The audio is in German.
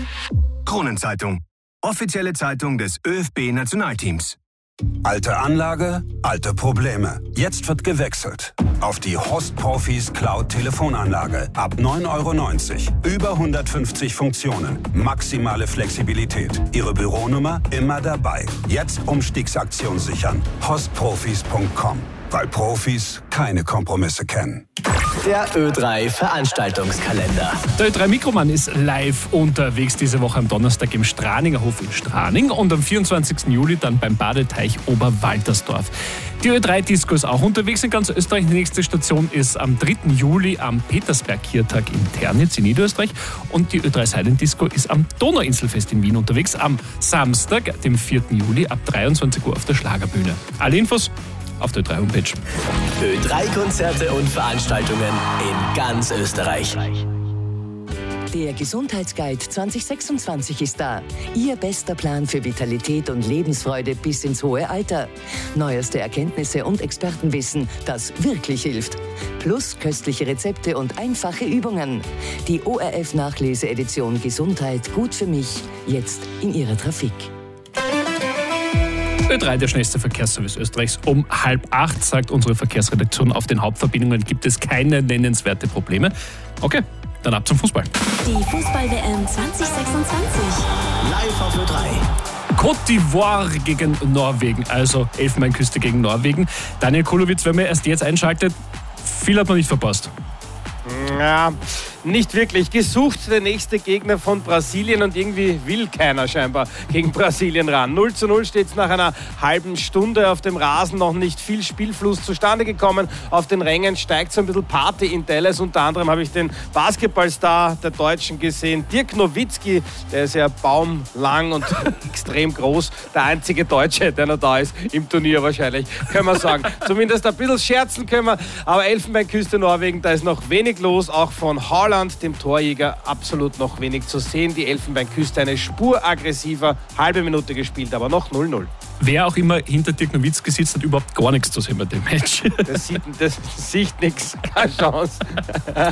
Kronenzeitung. Offizielle Zeitung des ÖFB-Nationalteams. Alte Anlage, alte Probleme. Jetzt wird gewechselt. Auf die Horst Profis Cloud-Telefonanlage. Ab 9,90 €. Über 150 Funktionen. Maximale Flexibilität. Ihre Büronummer immer dabei. Jetzt Umstiegsaktion sichern. Horstprofis.com. Weil Profis keine Kompromisse kennen. Der Ö3 Veranstaltungskalender. Der Ö3 Mikroman ist live unterwegs diese Woche am Donnerstag im Straninger Hof in Straning und am 24. Juli dann beim Badeteich Oberwaltersdorf. Die Ö3 Disco ist auch unterwegs in ganz Österreich. Die nächste Station ist am 3. Juli am Petersberg-Kirtag in Ternitz in Niederösterreich und die Ö3 Silent Disco ist am Donauinselfest in Wien unterwegs am Samstag, dem 4. Juli ab 23 Uhr auf der Schlagerbühne. Alle Infos auf der Ö3 Homepage. Ö3 Konzerte und Veranstaltungen in ganz Österreich. Der Gesundheitsguide 2026 ist da. Ihr bester Plan für Vitalität und Lebensfreude bis ins hohe Alter. Neueste Erkenntnisse und Expertenwissen, das wirklich hilft. Plus köstliche Rezepte und einfache Übungen. Die ORF-Nachlese-Edition Gesundheit gut für mich, jetzt in Ihrer Trafik. Ö3, der schnellste Verkehrsservice Österreichs. Um 7:30 sagt unsere Verkehrsredaktion, auf den Hauptverbindungen gibt es keine nennenswerte Probleme. Okay, dann ab zum Fußball. Die Fußball-WM 2026. Live auf Ö3. Côte d'Ivoire gegen Norwegen, also Elfenbeinküste gegen Norwegen. Daniel Kulowitz, wenn man erst jetzt einschaltet, viel hat man nicht verpasst. Ja, nicht wirklich. Gesucht der nächste Gegner von Brasilien und irgendwie will keiner scheinbar gegen Brasilien ran. 0:0 steht es nach einer halben Stunde auf dem Rasen, noch nicht viel Spielfluss zustande gekommen. Auf den Rängen steigt so ein bisschen Party in Dallas. Unter anderem habe ich den Basketballstar der Deutschen gesehen, Dirk Nowitzki, der ist ja baumlang und extrem groß. Der einzige Deutsche, der noch da ist im Turnier wahrscheinlich, können wir sagen. Zumindest ein bisschen scherzen können wir, aber Elfenbeinküste Norwegen, da ist noch wenig los, auch von Haaland, dem Torjäger, absolut noch wenig zu sehen. Die Elfenbeinküste eine Spur aggressiver, halbe Minute gespielt, aber noch 0:0. Wer auch immer hinter Dirk Nowitzki sitzt, hat überhaupt gar nichts zu sehen bei dem Match. Das sieht nichts, keine Chance.